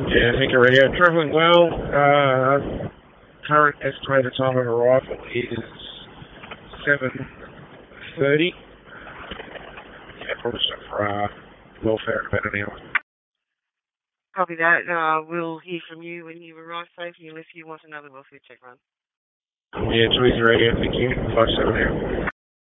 Yeah, thank you, Radio. Travelling well. Current estimated time of arrival is 7:30. Yeah, probably stuff for welfare in about an hour. Copy that. We'll hear from you when you arrive safely, unless you want another welfare check run. Yeah, 23 Radio. Thank you. 57 now.